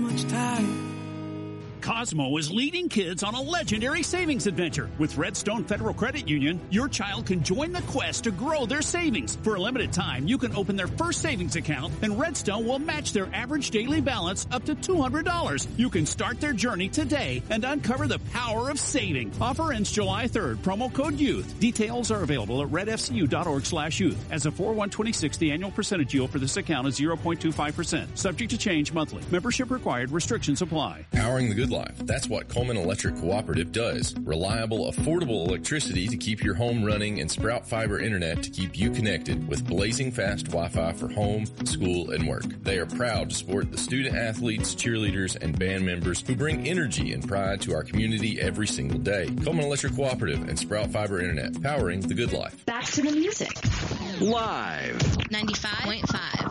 Much time. Cosmo is leading kids on a legendary savings adventure. With Redstone Federal Credit Union, your child can join the quest to grow their savings. For a limited time, you can open their first savings account, and Redstone will match their average daily balance up to $200. You can start their journey today and uncover the power of saving. Offer ends July 3rd. Promo code YOUTH. Details are available at redfcu.org/youth. As of 4/1/26, the annual percentage yield for this account is 0.25%. Subject to change monthly. Membership required. Restrictions apply. Powering the good life. That's what Coleman Electric Cooperative does. Reliable, affordable electricity to keep your home running and Sprout Fiber Internet to keep you connected with blazing fast Wi-Fi for home, school, and work. They are proud to support the student athletes, cheerleaders, and band members who bring energy and pride to our community every single day. Coleman Electric Cooperative and Sprout Fiber Internet, powering the good life. Back to the music. Live. 95.5.